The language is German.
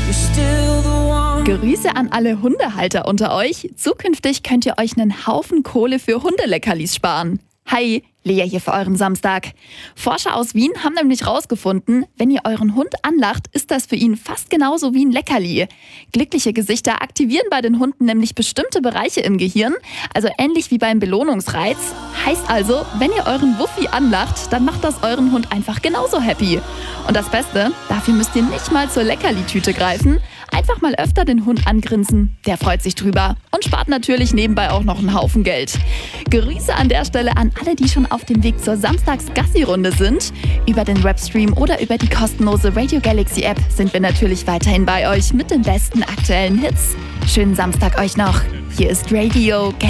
Grüße an alle Hundehalter unter euch. Zukünftig könnt ihr euch einen Haufen Kohle für Hundeleckerlis sparen. Hi, Lea hier für euren Samstag. Forscher aus Wien haben nämlich rausgefunden, wenn ihr euren Hund anlacht, ist das für ihn fast genauso wie ein Leckerli. Glückliche Gesichter aktivieren bei den Hunden nämlich bestimmte Bereiche im Gehirn, also ähnlich wie beim Belohnungsreiz. Heißt also, wenn ihr euren Wuffi anlacht, dann macht das euren Hund einfach genauso happy. Und das Beste, dafür müsst ihr nicht mal zur Leckerli-Tüte greifen. Einfach mal öfter den Hund angrinsen, der freut sich drüber und spart natürlich nebenbei auch noch einen Haufen Geld. Grüße an der Stelle an alle, die schon auf dem Weg zur Samstags-Gassi-Runde sind. Über den Webstream oder über die kostenlose Radio Galaxy App sind wir natürlich weiterhin bei euch mit den besten aktuellen Hits. Schönen Samstag euch noch. Hier ist Radio Galaxy.